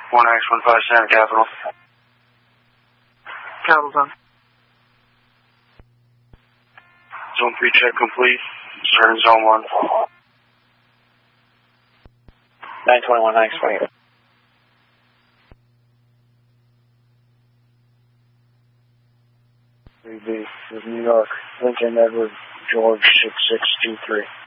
1X157 Capital. Capital Zone. Zone 3 check complete. Starting Zone 1. 921, 920. With New York, Lincoln Edward George 6623.